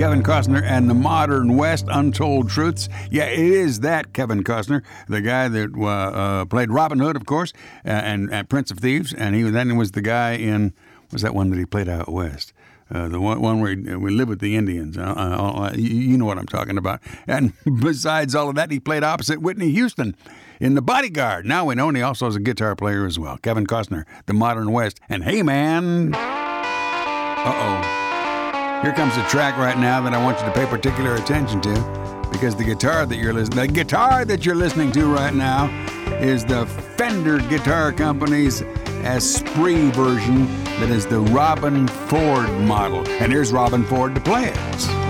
Kevin Costner and the Modern West, Untold Truths. Yeah, it is that Kevin Costner, the guy that played Robin Hood, of course, and Prince of Thieves, and then was the guy in, was that one that he played out west? The one where we live with the Indians. You know what I'm talking about. And besides all of that, he played opposite Whitney Houston in The Bodyguard. Now we know, and he also is a guitar player as well. Kevin Costner, The Modern West. And hey, man. Here comes a track right now that I want you to pay particular attention to, because the guitar that you're listening to right now is the Fender Guitar Company's Esprit version that is the Robben Ford model. And here's Robben Ford to play it.